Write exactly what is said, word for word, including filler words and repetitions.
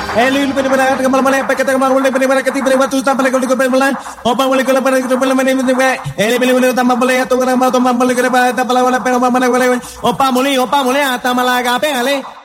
Elil pada pada kata malam malam kata malam malam pada pada kata pada waktu tambah lagi kalau malam apa boleh kalau pada kalau malam ini ini boleh boleh tambah boleh atau kalau tambah boleh kalau pada tambah malam malam malam malam opa boleh opa boleh atau malam apa ale